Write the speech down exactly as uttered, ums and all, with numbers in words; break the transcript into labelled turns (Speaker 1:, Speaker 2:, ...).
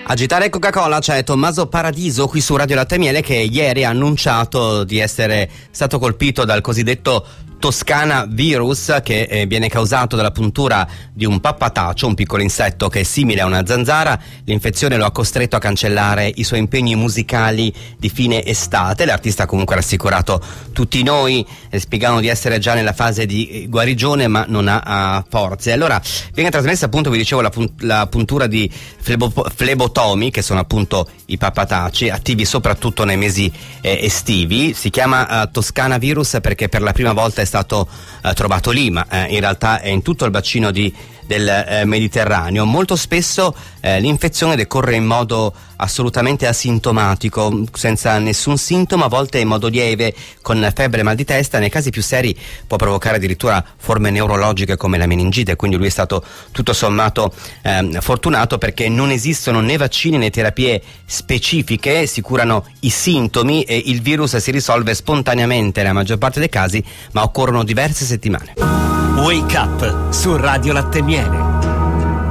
Speaker 1: Agitare Coca-Cola, c'è Tommaso Paradiso qui su Radio Latte e Miele, che ieri ha annunciato di essere stato colpito dal cosiddetto Toscana virus, che eh, viene causato dalla puntura di un pappataccio, un piccolo insetto che è simile a una zanzara. L'infezione lo ha costretto a cancellare i suoi impegni musicali di fine estate. L'artista comunque ha rassicurato tutti noi, eh, spiegando di essere già nella fase di eh, guarigione, ma non ha, ha forze. Allora viene trasmessa, appunto, vi dicevo, la, punt- la puntura di flebo- flebotomi, che sono appunto i pappatacci, attivi soprattutto nei mesi eh, estivi. Si chiama eh, Toscana virus perché per la prima volta è stato eh, trovato lì, ma eh, in realtà è in tutto il bacino di, del eh, Mediterraneo. Molto spesso eh, l'infezione decorre in modo assolutamente asintomatico, senza nessun sintomo, a volte in modo lieve, con febbre e mal di testa. Nei casi più seri può provocare addirittura forme neurologiche come la meningite, quindi lui è stato tutto sommato eh, fortunato, perché non esistono né vaccini né terapie specifiche, si curano i sintomi e il virus si risolve spontaneamente nella maggior parte dei casi, ma occorrono diverse settimane.
Speaker 2: Wake Up su Radio Latte e Miele.